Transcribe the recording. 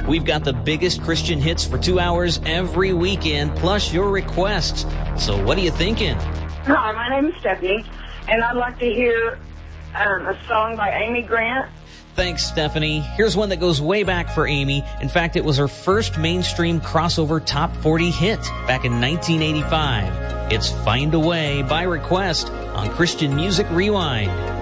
We've got the biggest Christian hits for 2 hours every weekend, plus your requests. So what are you thinking? Hi, my name is Stephanie, and I'd like to hear a song by Amy Grant. Thanks, Stephanie. Here's one that goes way back for Amy. In fact, it was her first mainstream crossover top 40 hit back in 1985. It's Find a Way by request on Christian Music Rewind.